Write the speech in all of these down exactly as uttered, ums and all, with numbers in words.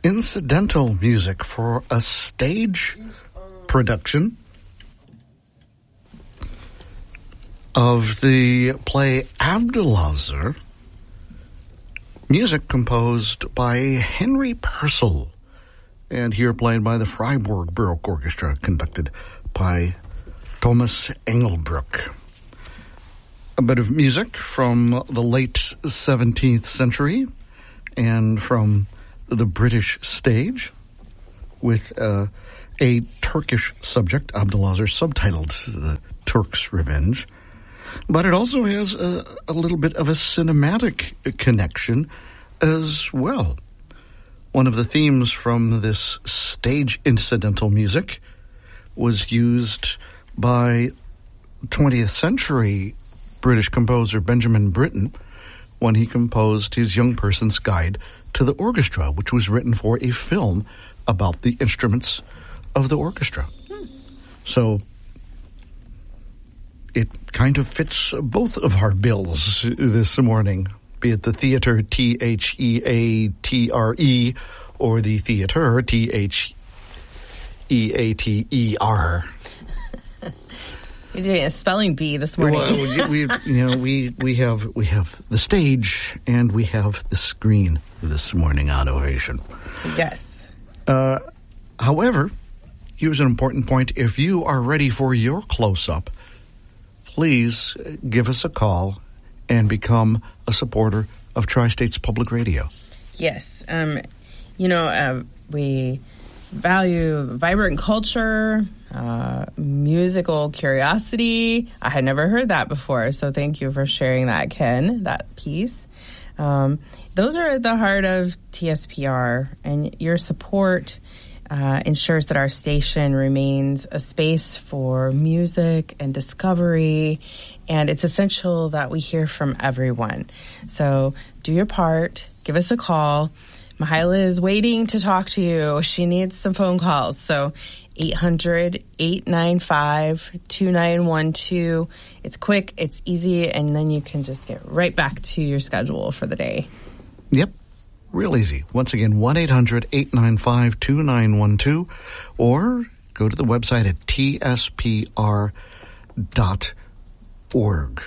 incidental music for a stage production of the play Abdulazar, music composed by Henry Purcell, and here played by the Freiburg Baroque Orchestra, conducted by Thomas Engelbruck. A bit of music from the late seventeenth century and from the British stage with uh, a Turkish subject, Abdulazar, subtitled The Turk's Revenge. But it also has a, a little bit of a cinematic connection as well. One of the themes from this stage incidental music was used by twentieth century British composer Benjamin Britten when he composed his Young Person's Guide to the Orchestra, which was written for a film about the instruments of the orchestra. Hmm. So it kind of fits both of our bills this morning, be it the theater, T H E A T R E, or the theater, T H E A T E R. You're doing a spelling bee this morning. Well, we, you know, we we have we have the stage and we have the screen this morning on Ovation. Yes. Uh, however, here's an important point: if you are ready for your close-up, please give us a call and become a supporter of Tri-States Public Radio. Yes. Um, you know, uh, we value vibrant culture, uh, musical curiosity. I had never heard that before, so thank you for sharing that, Ken, that piece. Um, those are at the heart of T S P R, and your support uh, ensures that our station remains a space for music and discovery, and it's essential that we hear from everyone. So do your part. Give us a call. Mahaila is waiting to talk to you. She needs some phone calls. So eight hundred, eight nine five, two nine one two. It's quick, it's easy, and then you can just get right back to your schedule for the day. Yep, real easy. Once again, one eight hundred, eight nine five, two nine one two, or go to the website at T S P R dot org.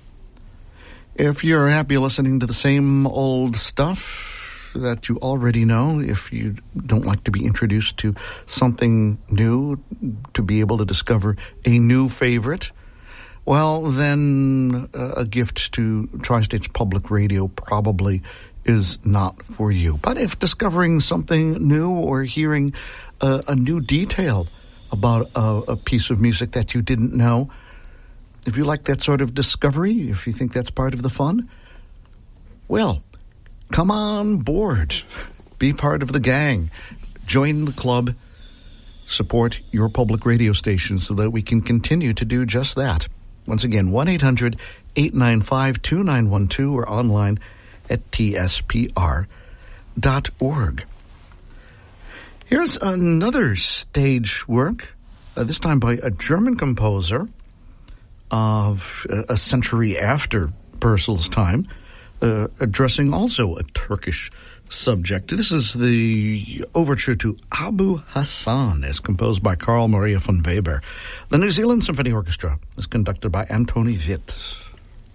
If you're happy listening to the same old stuff that you already know, if you don't like to be introduced to something new, to be able to discover a new favorite, well, then uh, a gift to Tri-States Public Radio probably is not for you. But if discovering something new or hearing a, a new detail about a, a piece of music that you didn't know, if you like that sort of discovery, if you think that's part of the fun, well, come on board. Be part of the gang. Join the club. Support your public radio station so that we can continue to do just that. Once again, one eight hundred, eight nine five, two nine one two or online at T S P R dot org. Here's another stage work, uh, this time by a German composer of uh, a century after Purcell's time, Uh, addressing also a Turkish subject. This is the overture to Abu Hassan, as composed by Carl Maria von Weber. The New Zealand Symphony Orchestra is conducted by Antoni Witt.